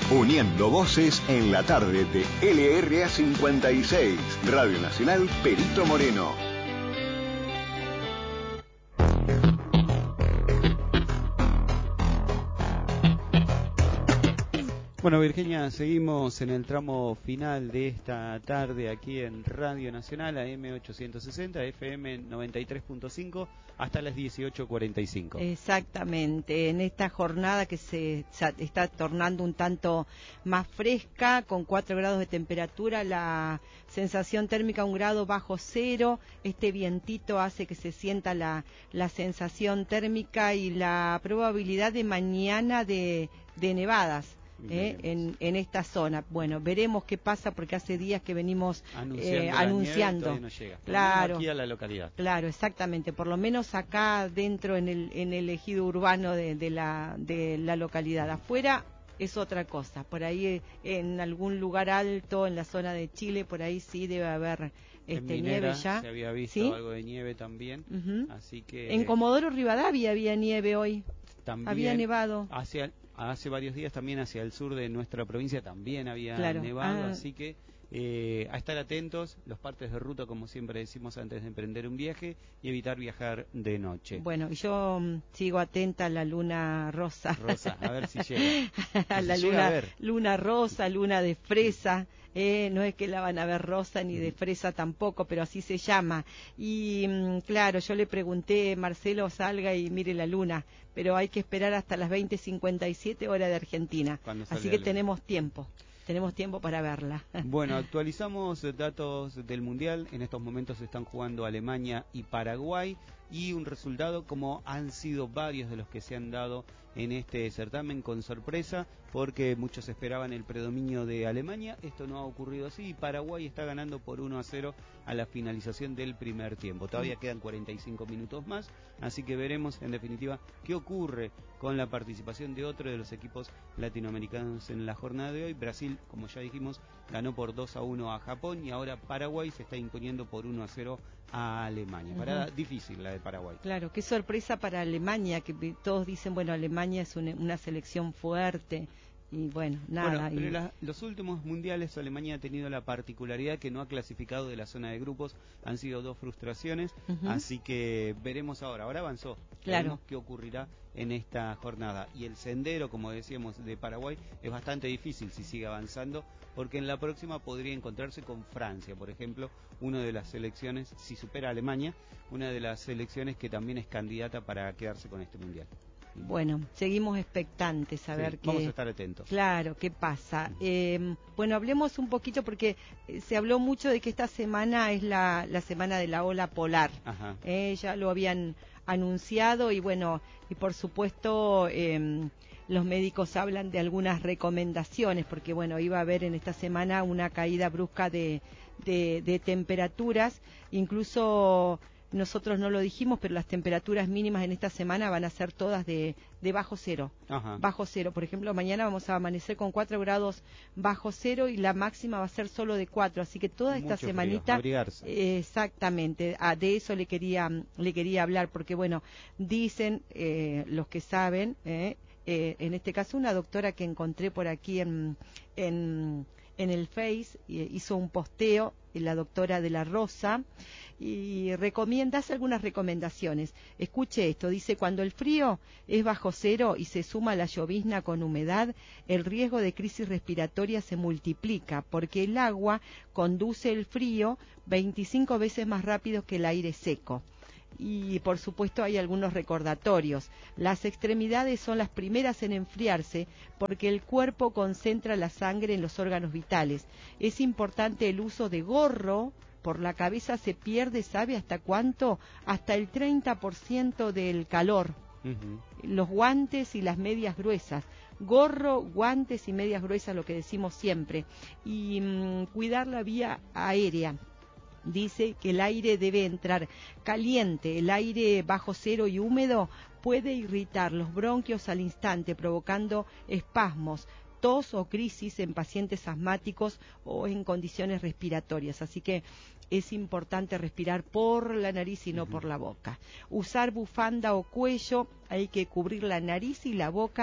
Uniendo voces en la tarde de LRA 56, Radio Nacional Perito Moreno. Bueno, Virginia, seguimos en el tramo final de esta tarde aquí en Radio Nacional, AM 860, FM 93.5, hasta las 18:45. Exactamente, en esta jornada que se está tornando un tanto más fresca, con 4 grados de temperatura, la sensación térmica 1 grado bajo cero, este vientito hace que se sienta la sensación térmica y la probabilidad de mañana de nevadas. En esta zona. Bueno, veremos qué pasa porque hace días que venimos anunciando. No llega. Claro, aquí a la localidad. Claro, exactamente. Por lo menos acá dentro en el ejido urbano de la localidad. Afuera es otra cosa. Por ahí en algún lugar alto en la zona de Chile, por ahí sí debe haber nieve ya. Se había visto, ¿sí?, algo de nieve también. Así que en Comodoro Rivadavia había nieve hoy. También había nevado. Hace varios días también hacia el sur de nuestra provincia también había nevado, así que a estar atentos, los partes de ruta, como siempre decimos antes de emprender un viaje, y evitar viajar de noche. Bueno, yo sigo atenta a la luna rosa. A ver si llega. A la luna rosa, luna de fresa. No es que la van a ver rosa ni de fresa tampoco, pero así se llama. Y claro, yo le pregunté, Marcelo, salga y mire la luna, pero hay que esperar hasta las 20:57 hora de Argentina. Así que tenemos tiempo para verla. Bueno, actualizamos datos del Mundial. En estos momentos se están jugando Alemania y Paraguay, y un resultado como han sido varios de los que se han dado en este certamen, con sorpresa, porque muchos esperaban el predominio de Alemania. Esto no ha ocurrido así, y Paraguay está ganando por 1-0 a la finalización del primer tiempo. Todavía quedan 45 minutos más, así que veremos en definitiva qué ocurre con la participación de otro de los equipos latinoamericanos en la jornada de hoy. Brasil, como ya dijimos, ganó por 2-1 a Japón, y ahora Paraguay se está imponiendo por 1-0 a Alemania. Parada difícil la de Paraguay. Claro, qué sorpresa para Alemania, que todos dicen, bueno, Alemania es una selección fuerte. Y bueno, nada. Pero los últimos mundiales Alemania ha tenido la particularidad que no ha clasificado de la zona de grupos. Han sido 2 frustraciones, así que veremos ahora. Ahora avanzó. Veremos qué ocurrirá en esta jornada. Y el sendero, como decíamos, de Paraguay es bastante difícil si sigue avanzando, porque en la próxima podría encontrarse con Francia, por ejemplo, una de las selecciones, si supera a Alemania, una de las selecciones que también es candidata para quedarse con este mundial. Bueno, seguimos expectantes a ver qué... Vamos a estar atentos. Claro, qué pasa. Bueno, hablemos un poquito porque se habló mucho de que esta semana es la semana de la ola polar. Ya lo habían anunciado y bueno, y por supuesto los médicos hablan de algunas recomendaciones porque bueno, iba a haber en esta semana una caída brusca de temperaturas, incluso... Nosotros no lo dijimos, pero las temperaturas mínimas en esta semana van a ser todas de bajo cero. Bajo cero. Por ejemplo, mañana vamos a amanecer con 4 grados bajo cero y la máxima va a ser solo de 4. Así que toda esta semanita... Exactamente. De eso le quería hablar, porque bueno, dicen los que saben, en este caso una doctora que encontré por aquí en el Face, hizo un posteo, la doctora de la Rosa, y hace algunas recomendaciones. Escuche esto, dice: cuando el frío es bajo cero y se suma la llovizna con humedad, el riesgo de crisis respiratoria se multiplica, porque el agua conduce el frío 25 veces más rápido que el aire seco. Y por supuesto hay algunos recordatorios. Las extremidades son las primeras en enfriarse porque el cuerpo concentra la sangre en los órganos vitales. Es importante el uso de gorro. Por la cabeza se pierde, ¿sabe hasta cuánto? Hasta el 30% del calor. Los guantes y las medias gruesas. Gorro, guantes y medias gruesas, lo que decimos siempre. Y cuidar la vía aérea. Dice que el aire debe entrar caliente, el aire bajo cero y húmedo puede irritar los bronquios al instante, provocando espasmos, tos o crisis en pacientes asmáticos o en condiciones respiratorias. Así que es importante respirar por la nariz y no por la boca. Usar bufanda o cuello, hay que cubrir la nariz y la boca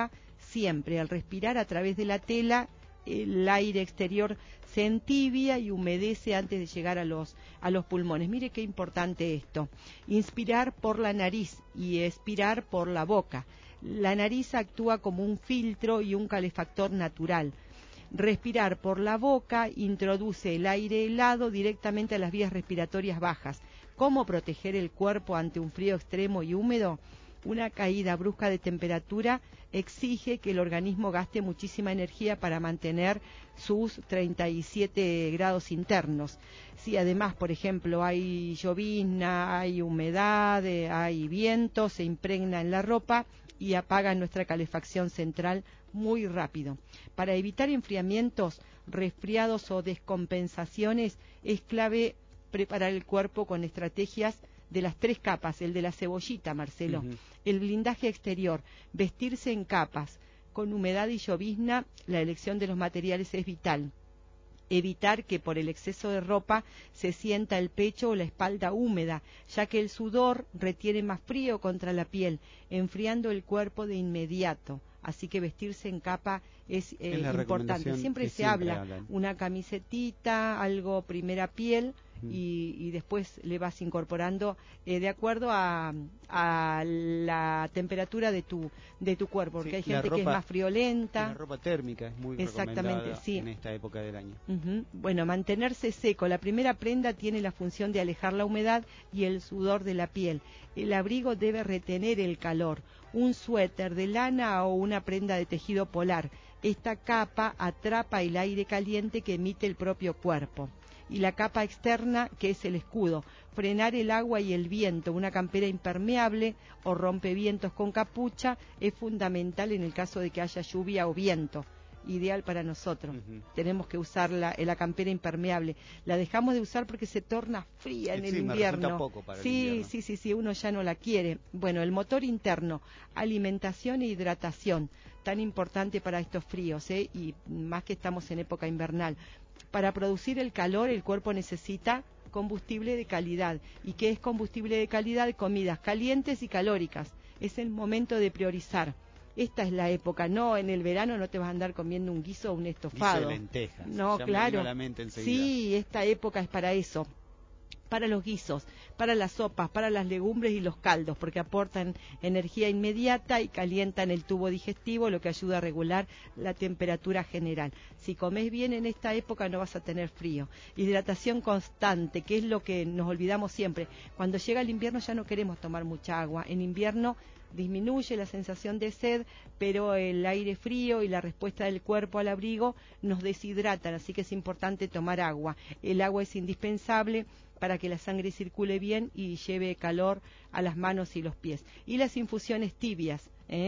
siempre. Al respirar a través de la tela, el aire exterior se entibia y humedece antes de llegar a los pulmones. Mire qué importante esto. Inspirar por la nariz y expirar por la boca. La nariz actúa como un filtro y un calefactor natural. Respirar por la boca introduce el aire helado directamente a las vías respiratorias bajas. ¿Cómo proteger el cuerpo ante un frío extremo y húmedo? Una caída brusca de temperatura exige que el organismo gaste muchísima energía para mantener sus 37 grados internos. Si además, por ejemplo, hay llovizna, hay humedad, hay viento, se impregna en la ropa y apaga nuestra calefacción central muy rápido. Para evitar enfriamientos, resfriados o descompensaciones, es clave preparar el cuerpo con estrategias de las 3 capas, el de la cebollita, Marcelo. El blindaje exterior, vestirse en capas. Con humedad y llovizna, la elección de los materiales es vital. Evitar que por el exceso de ropa se sienta el pecho o la espalda húmeda, ya que el sudor retiene más frío contra la piel, enfriando el cuerpo de inmediato. Así que vestirse en capa es importante. Siempre se habla, una camisetita, algo primera piel, y después le vas incorporando de acuerdo a la temperatura de tu cuerpo, porque hay gente que es más friolenta. La ropa térmica es muy recomendada en esta época del año. Bueno, mantenerse seco. La primera prenda tiene la función de alejar la humedad y el sudor de la piel. El abrigo debe retener el calor. Un suéter de lana o una prenda de tejido polar. Esta capa atrapa el aire caliente que emite el propio cuerpo. Y la capa externa, que es el escudo, frenar el agua y el viento. Una campera impermeable o rompevientos con capucha es fundamental en el caso de que haya lluvia o viento. Ideal para nosotros. Tenemos que usar la campera impermeable. La dejamos de usar porque se torna fría en el invierno. Poco para el invierno. Sí, uno ya no la quiere. Bueno, el motor interno, alimentación e hidratación, tan importante para estos fríos, y más que estamos en época invernal. Para producir el calor, el cuerpo necesita combustible de calidad. ¿Y qué es combustible de calidad? Comidas calientes y calóricas. Es el momento de priorizar. Esta es la época, no, en el verano no te vas a andar comiendo un guiso o un estofado. Guiso de lentejas. No, claro. Sí, esta época es para eso. Para los guisos, para las sopas, para las legumbres y los caldos, porque aportan energía inmediata y calientan el tubo digestivo, lo que ayuda a regular la temperatura general. Si comes bien en esta época no vas a tener frío. Hidratación constante, que es lo que nos olvidamos siempre. Cuando llega el invierno ya no queremos tomar mucha agua. En invierno disminuye la sensación de sed, pero el aire frío y la respuesta del cuerpo al abrigo nos deshidratan, así que es importante tomar agua. El agua es indispensable para que la sangre circule bien y lleve calor a las manos y los pies. Y las infusiones tibias,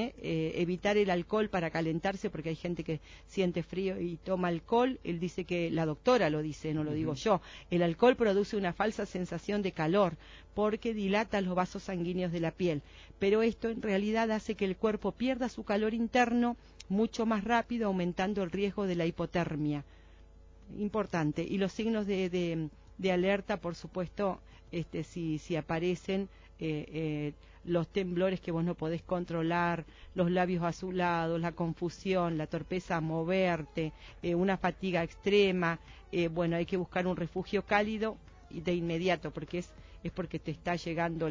evitar el alcohol para calentarse, porque hay gente que siente frío y toma alcohol. Él dice que, la doctora lo dice, no lo digo yo, el alcohol produce una falsa sensación de calor porque dilata los vasos sanguíneos de la piel, pero esto en realidad hace que el cuerpo pierda su calor interno mucho más rápido, aumentando el riesgo de la hipotermia. Importante. Y los signos de alerta, por supuesto, si aparecen los temblores que vos no podés controlar, los labios azulados, la confusión, la torpeza a moverte, una fatiga extrema, bueno, hay que buscar un refugio cálido y de inmediato, porque es porque te está llegando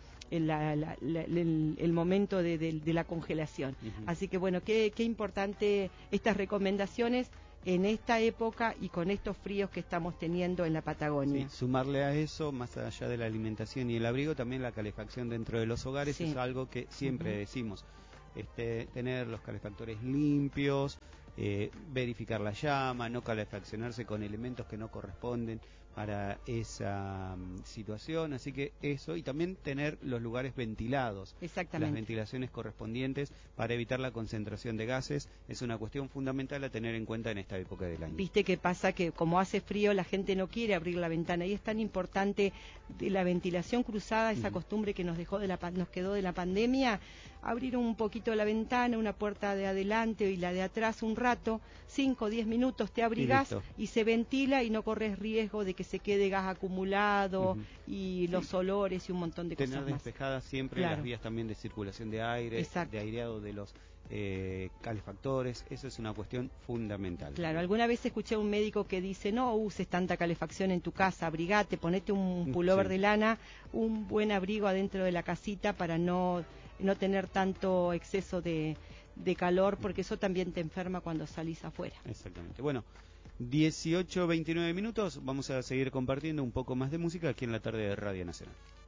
el momento de la congelación. Así que bueno, qué importante estas recomendaciones en esta época y con estos fríos que estamos teniendo en la Patagonia. Sí, sumarle a eso, más allá de la alimentación y el abrigo, también la calefacción dentro de los hogares es algo que siempre decimos. Tener los calefactores limpios, verificar la llama, no calefaccionarse con elementos que no corresponden para esa situación, así que eso, y también tener los lugares ventilados, las ventilaciones correspondientes para evitar la concentración de gases, es una cuestión fundamental a tener en cuenta en esta época del año. Viste que pasa que como hace frío la gente no quiere abrir la ventana, y es tan importante de la ventilación cruzada, esa costumbre que nos quedó de la pandemia, abrir un poquito la ventana, una puerta de adelante y la de atrás un rato, 5 o 10 minutos te abrigás y se ventila y no corres riesgo de que se quede gas acumulado y los olores y un montón de cosas más. Tener despejadas siempre las vías también de circulación de aire, de aireado de los calefactores, eso es una cuestión fundamental. Claro, alguna vez escuché a un médico que dice, no uses tanta calefacción en tu casa, abrigate, ponete un pullover de lana, un buen abrigo adentro de la casita para no tener tanto exceso de calor, porque eso también te enferma cuando salís afuera. Exactamente. Bueno, 18:29 minutos, vamos a seguir compartiendo un poco más de música aquí en la tarde de Radio Nacional.